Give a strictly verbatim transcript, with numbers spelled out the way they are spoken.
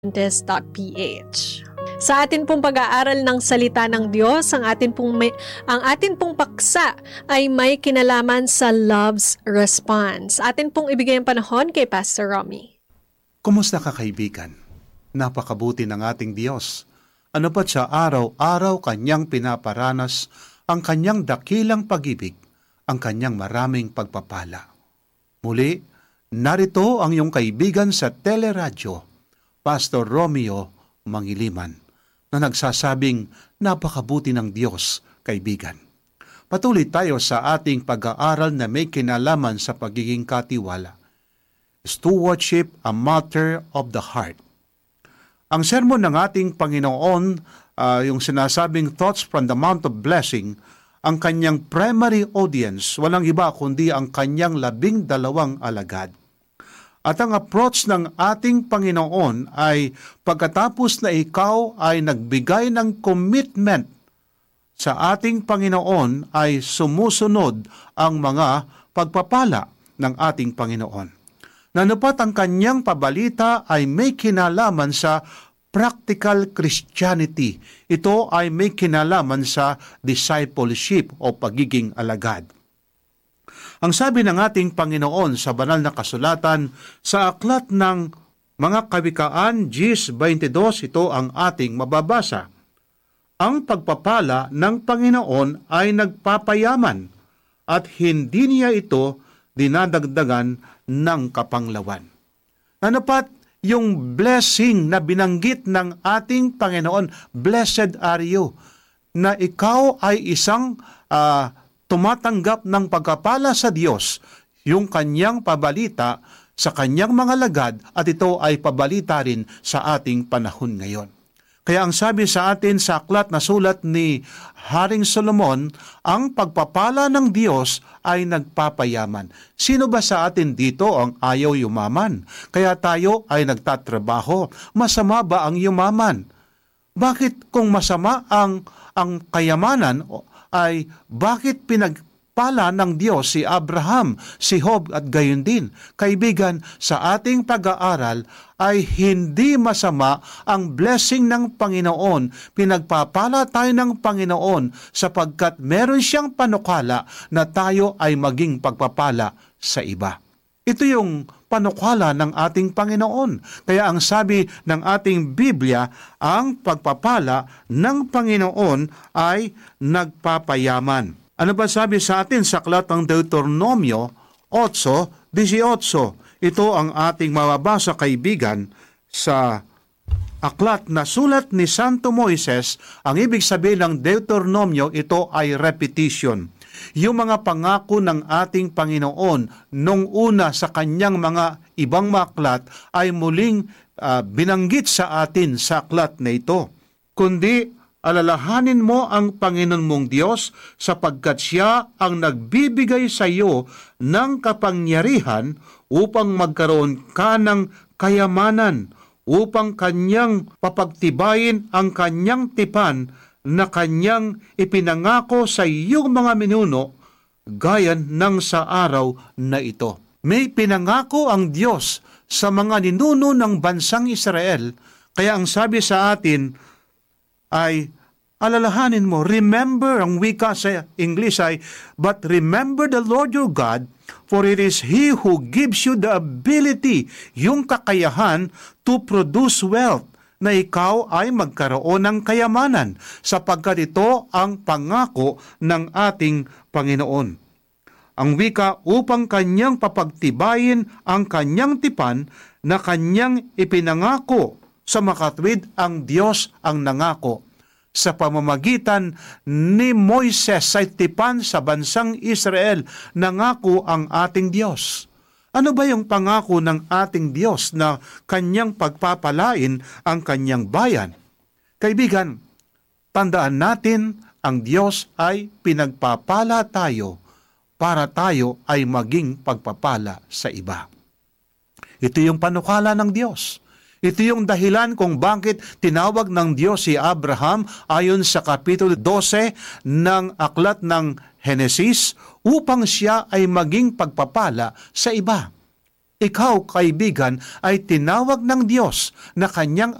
adventist dot p h. Sa atin pong pag-aaral ng salita ng Diyos, ang atin pong may, ang atin pong paksa ay may kinalaman sa love's response. Atin pong ibigay ang panahon kay Pastor Romy. Kumusta ka, kaibigan? Napakabuti ng ating Diyos. Ano ba't sa araw-araw kanyang pinaparanas ang kanyang dakilang pag-ibig, ang kanyang maraming pagpapala. Muli, narito ang iyong kaibigan sa teleradyo, Pastor Romeo Mangiliman, na nagsasabing napakabuti ng Diyos, kaibigan. Patuloy tayo sa ating pag-aaral na may kinalaman sa pagiging katiwala. Stewardship, a matter of the heart. Ang sermon ng ating Panginoon, uh, yung sinasabing Thoughts from the Mount of Blessing, ang kanyang primary audience, walang iba kundi ang kanyang labing dalawang alagad. At ang approach ng ating Panginoon ay pagkatapos na ikaw ay nagbigay ng commitment sa ating Panginoon ay sumusunod ang mga pagpapala ng ating Panginoon. Nanupat ang kanyang pabalita ay may kinalaman sa practical Christianity. Ito ay may kinalaman sa discipleship o pagiging alagad. Ang sabi ng ating Panginoon sa banal na kasulatan sa aklat ng mga kawikaan, Genesis twenty-two, ito ang ating mababasa. Ang pagpapala ng Panginoon ay nagpapayaman at hindi niya ito dinadagdagan ng kapanglawan. Nanapat yung blessing na binanggit ng ating Panginoon, blessed are you, na ikaw ay isang uh, tumatanggap ng pagkapala sa Diyos, yung kanyang pabalita sa kanyang mga lagad, at ito ay pabalita rin sa ating panahon ngayon. Kaya ang sabi sa atin sa aklat na sulat ni Haring Solomon, ang pagpapala ng Diyos ay nagpapayaman. Sino ba sa atin dito ang ayaw yumaman? Kaya tayo ay nagtatrabaho. Masama ba ang yumaman? Bakit kung masama ang, ang kayamanan, ay bakit pinagpala ng Diyos si Abraham, si Job at gayon din? Kaibigan, sa ating pag-aaral ay hindi masama ang blessing ng Panginoon. Pinagpapala tayo ng Panginoon sapagkat meron siyang panukala na tayo ay maging pagpapala sa iba. Ito yung panukala ng ating Panginoon. Kaya ang sabi ng ating Biblia, ang pagpapala ng Panginoon ay nagpapayaman. Ano ba sabi sa atin sa aklat ng Deuteronomio eight eighteen? Ito ang ating mababasa, kaibigan, sa aklat na sulat ni Santo Moises. Ang ibig sabihin ng Deuteronomio, ito ay repetition. Yung mga pangako ng ating Panginoon nung una sa kanyang mga ibang maklat ay muling uh, binanggit sa atin sa aklat na ito. Kundi alalahanin mo ang Panginoon mong Diyos sapagkat siya ang nagbibigay sa iyo ng kapangyarihan upang magkaroon ka ng kayamanan, upang kanyang papagtibayin ang kanyang tipan na kanyang ipinangako sa iyong mga minuno gaya ng sa araw na ito. May pinangako ang Diyos sa mga ninuno ng bansang Israel, kaya ang sabi sa atin ay alalahanin mo, remember, ang wika sa English ay, but remember the Lord your God, for it is He who gives you the ability, yung kakayahan to produce wealth, na ikaw ay magkaroon ng kayamanan, sapagkat ito ang pangako ng ating Panginoon. Ang wika, upang kanyang papagtibayin ang kanyang tipan na kanyang ipinangako sa makatwid, ang Diyos ang nangako. Sa pamamagitan ni Moises sa tipan sa bansang Israel, nangako ang ating Diyos. Ano ba yung pangako ng ating Diyos na kanyang pagpapalain ang kanyang bayan? Kaibigan, tandaan natin, ang Diyos ay pinagpapala tayo para tayo ay maging pagpapala sa iba. Ito yung panukala ng Diyos. Ito yung dahilan kung bakit tinawag ng Diyos si Abraham ayon sa Kapitulo twelve ng aklat ng Henesis upang siya ay maging pagpapala sa iba. Ikaw, kaibigan, ay tinawag ng Diyos na kanyang